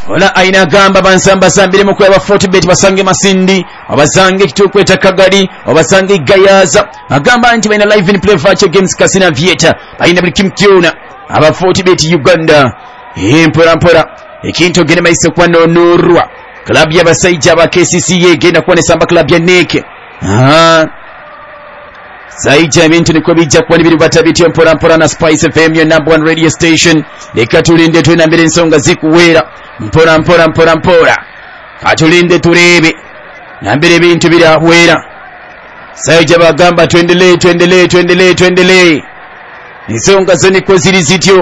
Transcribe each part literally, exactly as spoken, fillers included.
Ola aina gamba bansamba sambire mu kweba Fortbet basange Masindi abasange kitukweta Kagali abasange Gayaza agamba anti baina live in play virtual games Kasina Vieta baina buli kimkyona aba Fortbet Uganda empora mpora ekinto gene maise kwa nonurwa club ya basaija ba K C C A genda kwa nesamba club ya Neke ah Saija ibintu niko bijja kwa nibiri batabiti empora mpora na Spice F M your number one radio station lekatulinde twena mbere nsonga zikuwera mpora mpora mpora mpora katulinde turebe nambere ebintu birahwera Saija bagamba tuendelee tuendelee tuendelee tuendelee nsonga zoniko ziri zityo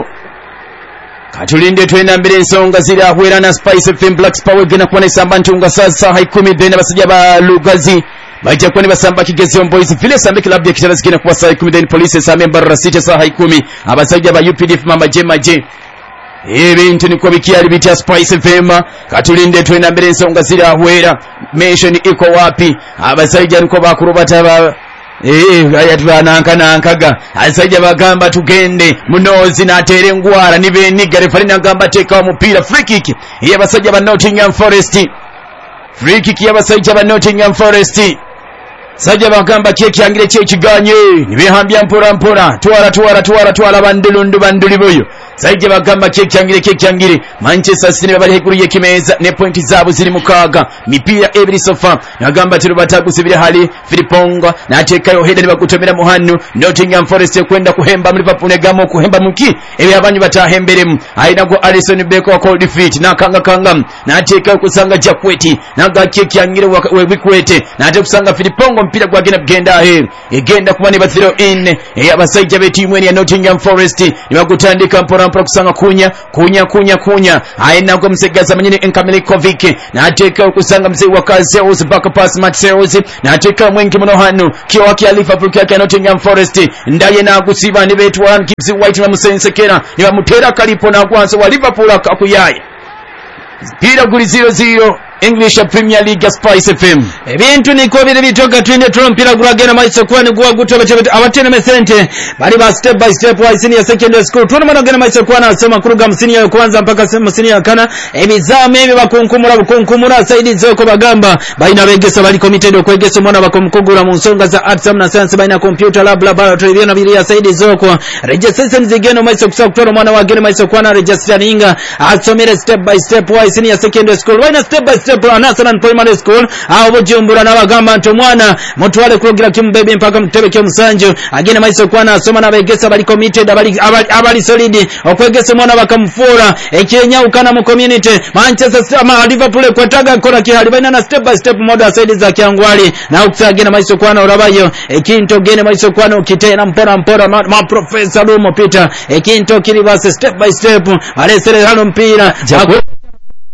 katulinde twena mbere nsonga zirahwera na Spice F M Black Power gena kwa nesamba ntunga sasa haikumi dena basajja ba Lugazi Baija kwani basamba kigezi on boys vile sambe club ya kitala zikina kwa saa kumi then police same barra sita saa kumi abasajja ba U P D F mama jema je ebintu niko bikiali bitia Spice F M katulinde twena mbere nsonga zirahwera mission iko wapi abasajja niko bakurubata ba eh ayatwana nkana nkaga asajja bagamba tugende munozi natere ngwara nibe nigare farina ngamba teka omupira free kick ye basajja ba Nottingham Forest free kick ya basajja ba Nottingham Forest sajja bagamba keke yangire kye kiganye nibehambya mpora mpora twala twala twala twala bandulundu banduli boyo sajja bagamba keke yangire keke yangire Manchester City bali hekuru yekimeza ne pointi zabo ziri mukaga mipira ebiri sofa nagamba tiro batagusibire hali Filiponga na atekayo heda ni bakutomera muhannu Nottingham Forest kwenda kuhemba mu Liverpool negamo kuhemba muki ebi abanyu batahemberemu aina go Alisson Becker wa cold feet na kanga kanga na atekayo kusanga Jakweti naga keke yangire webikwete na ate kusanga Filiponga mpira kwa gena genda he egenda kumani bathiro in abasajja be timu ya Nottingham Forest nibakutandika mpora mpora kusanga kunya kunya kunya kunya aina go msegaza manyine Enkamilikovic na ateka kusanga mzee wa Kazeus back pass Matseus na ateka mwengi muno hanu kiwa kia Liverpool kia Nottingham Forest ndaye na kusiba nibetu wa Gibbs White na musensekera niba mutera kalipo na kwanza wa Liverpool akakuyaye pira guli zero zero English Premier League Spice F M ebintu niko bire bitoka twende trompira guragena maiso kwani gwa gutoba chabete abatene mesente bali ba step by step wa senior secondary school tuna managena maiso kwana asema kuruga msini ya kwanza mpaka msini ya kana ebizame ebe bakunkumura bukunkumura saidi zoko bagamba baina begesa bali committed okwegesa mwana bakomkugura mu nsonga za arts na science baina computer lab laboratory na bili ya saidi zoko registration zigeno maiso kusa kutoa mwana wa gena maiso kwana registering asomere step by step wa senior secondary school baina step by step National Primary School au Bujumbura na bagamba nto mwana mutwale kugira kimbebe mpaka mtebe kyo musanjo agene maiso kwana asoma na begesa bali committed abali abali solid okwegesa mwana bakamfura ekenya ukana mu community Manchester City ma Liverpool kwataga kora kihali baina na step by step moda side za kiangwali na ukagena maiso kwana orabayo ekinto gene maiso kwana ukitena mpora mpora ma, ma professor Lumo Peter ekinto kiribase step by step alesere halo mpira